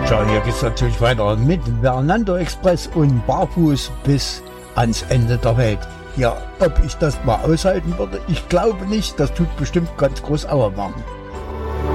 Tja, hier geht's natürlich weiter mit Fernando Express und barfuß bis ans Ende der Welt. Ja, ob ich das mal aushalten würde, ich glaube nicht. Das tut bestimmt ganz groß Aua machen.